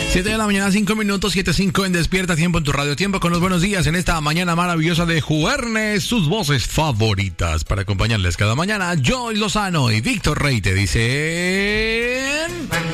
7 de la mañana, 5 minutos, 7:05 en Despierta Tiempo en tu Radio Tiempo con los buenos días en esta mañana maravillosa de jueves. Sus voces favoritas para acompañarles cada mañana. Joy Lozano y Víctor Rey te dicen...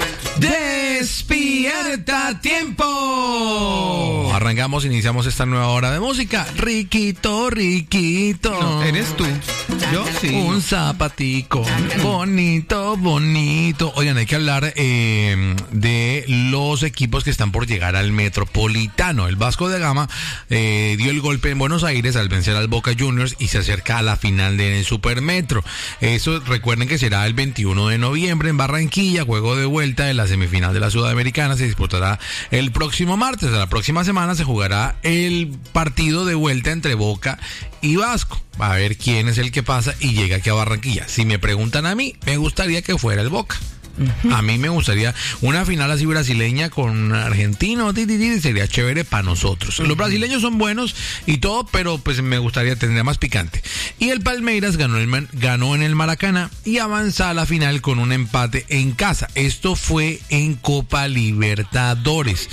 ¡Despierta Tiempo! Arrancamos, iniciamos esta nueva hora de música. Riquito, riquito. No, eres tú. Yo sí. Un zapatico. Bonito, bonito. Oigan, hay que hablar de los equipos que están por llegar al Metropolitano. El Vasco da Gama dio el golpe en Buenos Aires al vencer al Boca Juniors y se acerca a la final del Supermetro. Eso recuerden que será el 21 de noviembre en Barranquilla, juego de vuelta de la semifinal de la Sudamericana. Se disputará el próximo martes. De la próxima semana se jugará el partido de vuelta entre Boca y Vasco. Va a ver quién es el que pasa y llega aquí a Barranquilla. Si me preguntan a mí, me gustaría que fuera el Boca. A mí me gustaría una final así brasileña con argentino, sería chévere para nosotros. Los brasileños son buenos y todo, pero pues me gustaría tener más picante. Y el Palmeiras ganó en el Maracaná y avanza a la final con un empate en casa. Esto fue en Copa Libertadores.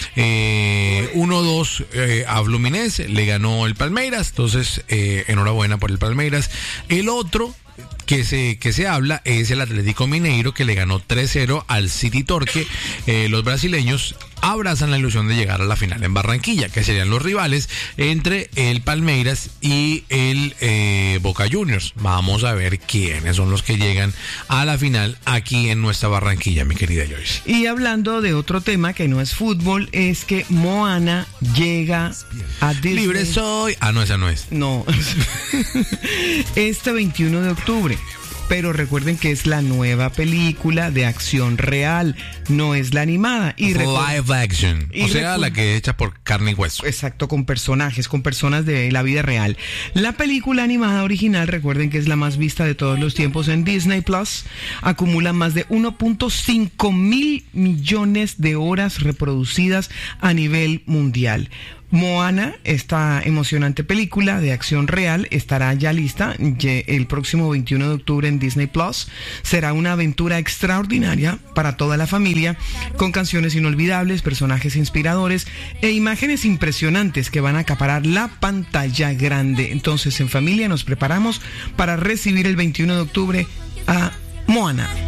1-2 a Fluminense, le ganó el Palmeiras, entonces enhorabuena por el Palmeiras. El otro que se habla es el Atlético Mineiro, que le ganó 3-0 al City Torque. Los brasileños abrazan la ilusión de llegar a la final en Barranquilla, que serían los rivales entre el Palmeiras y el Boca Juniors. Vamos a ver quiénes son los que llegan a la final aquí en nuestra Barranquilla, mi querida Joyce. Y hablando de otro tema que no es fútbol, es que Moana llega a Disney. Libre soy. Ah, no, esa no es. No. Este 21 de octubre. Pero recuerden que es la nueva película de acción real, no es la animada. Y live action, o sea, la que es hecha por carne y hueso. Exacto, con personas de la vida real. La película animada original, recuerden que es la más vista de todos los tiempos en Disney Plus, acumula más de 1.5 mil millones de horas reproducidas a nivel mundial. Moana, esta emocionante película de acción real, estará ya lista el próximo 21 de octubre en Disney Plus. Será una aventura extraordinaria para toda la familia, con canciones inolvidables, personajes inspiradores e imágenes impresionantes que van a acaparar la pantalla grande. Entonces, en familia nos preparamos para recibir el 21 de octubre a Moana.